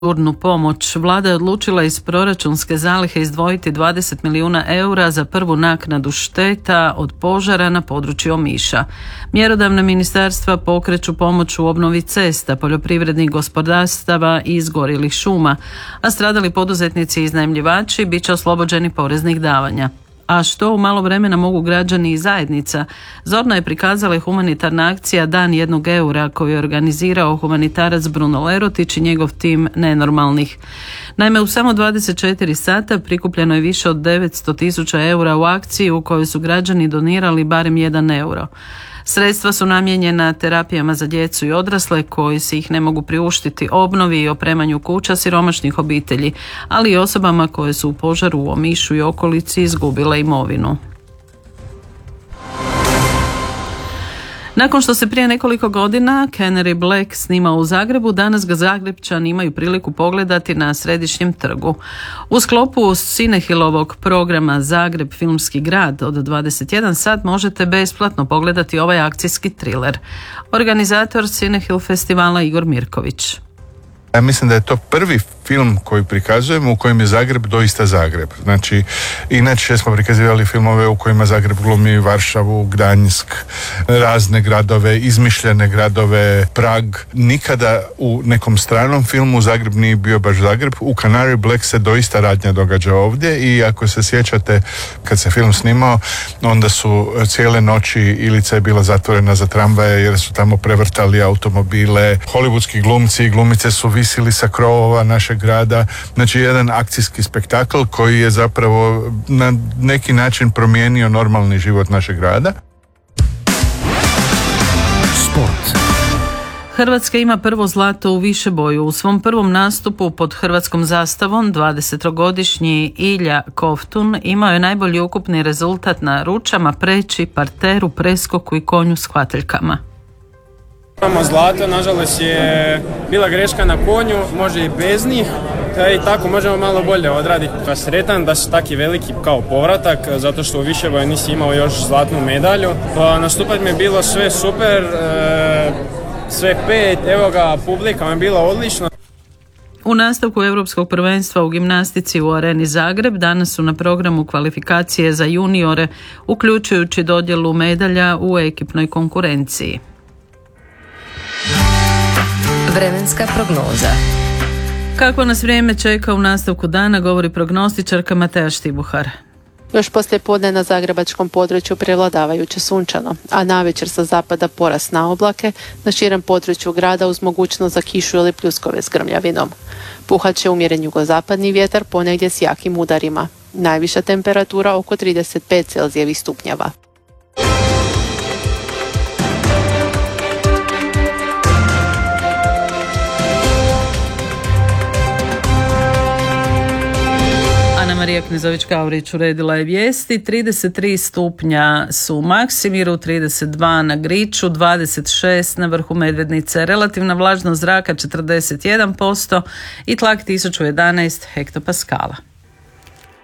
Urnu pomoć. Vlada je odlučila iz proračunske zalihe izdvojiti 20 milijuna eura za prvu naknadu šteta od požara na području Omiša. Mjerodavna ministarstva pokreću pomoć u obnovi cesta, poljoprivrednih gospodarstava i izgorjelih šuma, a stradali poduzetnici i iznajmljivači bit će oslobođeni poreznih davanja. A što u malo vremena mogu građani i zajednica? Zorno je prikazala humanitarna akcija Dan 1 eura koju je organizirao humanitarac Bruno Lerotić i njegov tim Nenormalnih. Naime, u samo 24 sata prikupljeno je više od 900.000 eura u akciji u kojoj su građani donirali barem 1 euro. Sredstva su namijenjena terapijama za djecu i odrasle koji si ih ne mogu priuštiti, obnovi i opremanju kuća siromašnih obitelji, ali i osobama koje su u požaru u Omišu i okolici izgubile imovinu. Nakon što se prije nekoliko godina Canary Black snimao u Zagrebu, danas ga Zagrepčani imaju priliku pogledati na Središnjem trgu. U sklopu Cinehilovog programa Zagreb filmski grad od 21 sat možete besplatno pogledati ovaj akcijski thriller. Organizator Cinehil festivala Igor Mirković. Ja mislim da je to prvi film koji prikazujemo u kojem je Zagreb doista Zagreb. Znači, inače smo prikazivali filmove u kojima Zagreb glumi Varšavu, Gdanjsk, razne gradove, izmišljene gradove, Prag. Nikada u nekom stranom filmu Zagreb nije bio baš Zagreb. U Canary Black se doista radnja događa ovdje i ako se sjećate kad se film snimao, onda su cijele noći Ilica je bila zatvorena za tramvaje jer su tamo prevrtali automobile. Hollywoodski glumci i glumice su visili sa krovova našeg grada. Znači jedan akcijski spektakl koji je zapravo na neki način promijenio normalni život našeg grada. Sport. Hrvatska ima prvo zlato u višeboju. U svom prvom nastupu pod hrvatskom zastavom 20-godišnji Ilja Koftun imao je najbolji ukupni rezultat na ručama, preći, parteru, preskoku i konju s hvataljkama. Imamo zlato, nažalost je bila greška na konju, može i bez njih, i tako možemo malo bolje odraditi. Pa sretan da su taki veliki kao povratak, zato što u višeboju nisi imao još zlatnu medalju. Pa nastupati mi je bilo sve super, sve 5, evo ga, publika mi je bila odlična. U nastavku Europskog prvenstva u gimnastici u Areni Zagreb danas su na programu kvalifikacije za juniore, uključujući dodjelu medalja u ekipnoj konkurenciji. Vremenska prognoza. Kako nas vrijeme čeka u nastavku dana, govori prognostičarka Mateja Štibuhar. Još poslije podne na zagrebačkom području prevladavajuće sunčano, a navečer sa zapada porast na oblake, na širem području grada uz mogućnost za kišu ili pljuskove s grmljavinom. Puhat će umjeren jugozapadni vjetar ponegdje s jakim udarima. Najviša temperatura oko 35 Celzijevih stupnjeva. Marija Knezović-Kaurić uredila je vijesti. 33 stupnja su u Maksimiru, 32 na Griču, 26 na vrhu Medvednice. Relativna vlažnost zraka 41% i tlak 1011 hektopaskala.